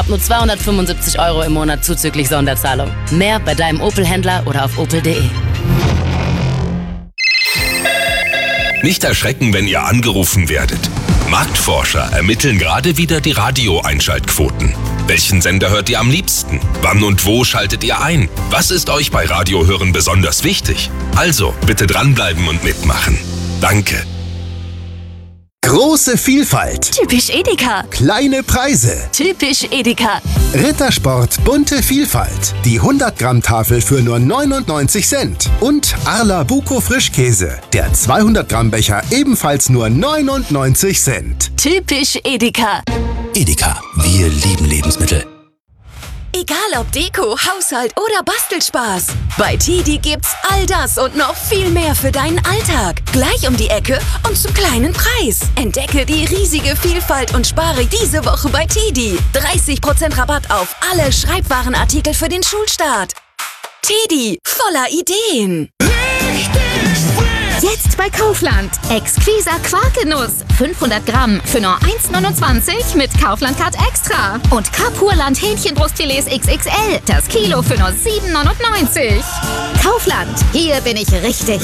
ab nur 275 € im Monat zuzüglich Sonderzahlung. Mehr bei deinem Opel-Händler oder auf opel.de. Nicht erschrecken, wenn ihr angerufen werdet. Marktforscher ermitteln gerade wieder die Radio-Einschaltquoten. Welchen Sender hört ihr am liebsten? Wann und wo schaltet ihr ein? Was ist euch bei Radiohören besonders wichtig? Also, bitte dranbleiben und mitmachen. Danke. Große Vielfalt. Typisch Edeka. Kleine Preise. Typisch Edeka. Rittersport bunte Vielfalt. Die 100-Gramm-Tafel für nur 99 Cent. Und Arla Buko Frischkäse. Der 200-Gramm-Becher ebenfalls nur 99 Cent. Typisch Edeka. Edeka, wir lieben Lebensmittel. Egal ob Deko, Haushalt oder Bastelspaß. Bei TiDi gibt's all das und noch viel mehr für deinen Alltag. Gleich um die Ecke und zum kleinen Preis. Entdecke die riesige Vielfalt und spare diese Woche bei TiDi. 30% Rabatt auf alle Schreibwarenartikel für den Schulstart. TiDi, voller Ideen. Jetzt bei Kaufland. Exquiser Quarkenuss. 500 Gramm für nur 1,29 mit Kaufland-Card Extra. Und Capurland Hähnchenbrustfilets XXL. Das Kilo für nur 7,99. Kaufland. Hier bin ich richtig.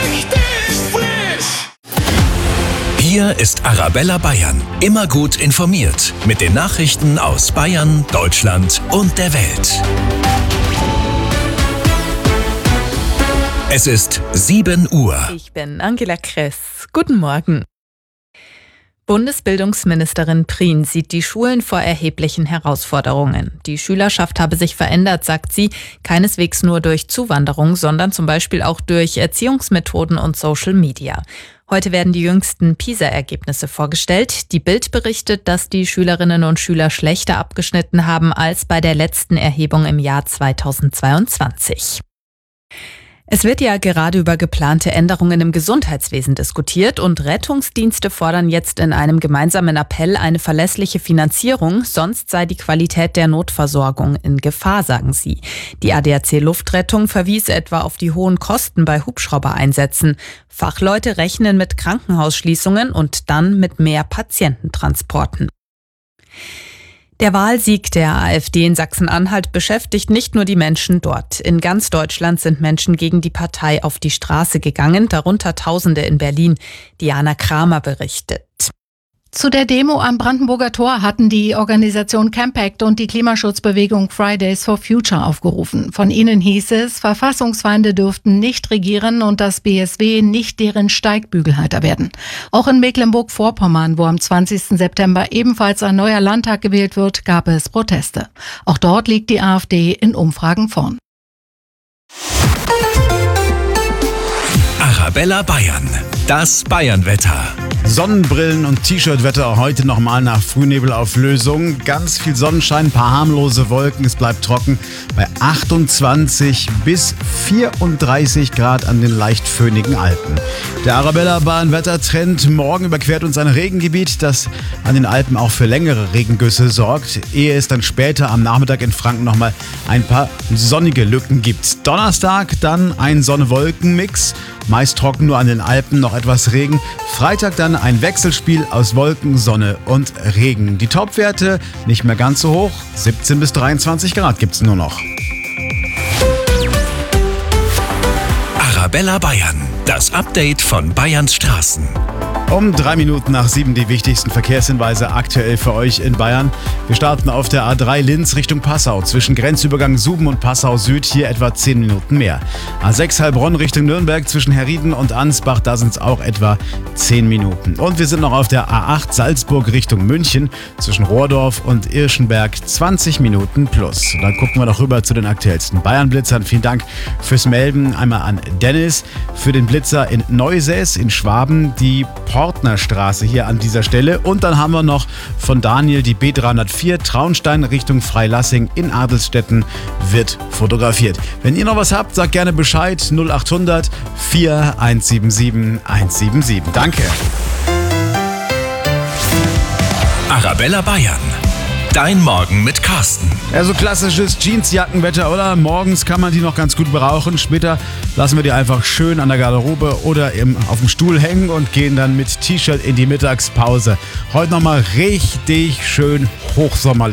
Hier ist Arabella Bayern. Immer gut informiert. Mit den Nachrichten aus Bayern, Deutschland und der Welt. Es ist 7 Uhr. Ich bin Angela Kress. Guten Morgen. Bundesbildungsministerin Prien sieht die Schulen vor erheblichen Herausforderungen. Die Schülerschaft habe sich verändert, sagt sie, keineswegs nur durch Zuwanderung, sondern zum Beispiel auch durch Erziehungsmethoden und Social Media. Heute werden die jüngsten PISA-Ergebnisse vorgestellt. Die Bild berichtet, dass die Schülerinnen und Schüler schlechter abgeschnitten haben als bei der letzten Erhebung im Jahr 2022. Es wird ja gerade über geplante Änderungen im Gesundheitswesen diskutiert und Rettungsdienste fordern jetzt in einem gemeinsamen Appell eine verlässliche Finanzierung, sonst sei die Qualität der Notversorgung in Gefahr, sagen sie. Die ADAC Luftrettung verwies etwa auf die hohen Kosten bei Hubschraubereinsätzen. Fachleute rechnen mit Krankenhausschließungen und dann mit mehr Patiententransporten. Der Wahlsieg der AfD in Sachsen-Anhalt beschäftigt nicht nur die Menschen dort. In ganz Deutschland sind Menschen gegen die Partei auf die Straße gegangen, darunter Tausende in Berlin. Diana Kramer berichtet. Zu der Demo am Brandenburger Tor hatten die Organisation Campact und die Klimaschutzbewegung Fridays for Future aufgerufen. Von ihnen hieß es, Verfassungsfeinde dürften nicht regieren und das BSW nicht deren Steigbügelhalter werden. Auch in Mecklenburg-Vorpommern, wo am 20. September ebenfalls ein neuer Landtag gewählt wird, gab es Proteste. Auch dort liegt die AfD in Umfragen vorn. Arabella Bayern. Das Bayernwetter. Sonnenbrillen und T-Shirt-Wetter heute nochmal nach Frühnebelauflösung. Ganz viel Sonnenschein, ein paar harmlose Wolken, es bleibt trocken bei 28 bis 34 Grad an den leicht föhnigen Alpen. Der Arabella Bayern-Wettertrend morgen überquert uns ein Regengebiet, das an den Alpen auch für längere Regengüsse sorgt, ehe es dann später am Nachmittag in Franken nochmal ein paar sonnige Lücken gibt. Donnerstag dann ein Sonne-Wolken-Mix, meist trocken, nur an den Alpen noch etwas Regen. Freitag dann ein Wechselspiel aus Wolken, Sonne und Regen. Die Topwerte nicht mehr ganz so hoch, 17 bis 23 Grad gibt es nur noch. Arabella Bayern, das Update von Bayerns Straßen. Um 3 Minuten nach 7 die wichtigsten Verkehrshinweise aktuell für euch in Bayern. Wir starten auf der A3 Linz Richtung Passau. Zwischen Grenzübergang Suben und Passau Süd hier etwa 10 Minuten mehr. A6 Heilbronn Richtung Nürnberg zwischen Herrieden und Ansbach, da sind es auch etwa 10 Minuten. Und wir sind noch auf der A8 Salzburg Richtung München zwischen Rohrdorf und Irschenberg 20 Minuten plus. Und dann gucken wir noch rüber zu den aktuellsten Bayern-Blitzern. Vielen Dank fürs Melden. Einmal an Dennis für den Blitzer in Neusäß in Schwaben, die Portnerstraße hier an dieser Stelle. Und dann haben wir noch von Daniel die B304 Traunstein Richtung Freilassing in Adelsstetten wird fotografiert. Wenn ihr noch was habt, sagt gerne Bescheid. 0800 4177 177. Danke. Arabella Bayern. Dein Morgen mit Carsten. Ja, so klassisches Jeansjackenwetter, oder? Morgens kann man die noch ganz gut brauchen. Später lassen wir die einfach schön an der Garderobe oder auf dem Stuhl hängen und gehen dann mit T-Shirt in die Mittagspause. Heute nochmal richtig schön hochsommerlich.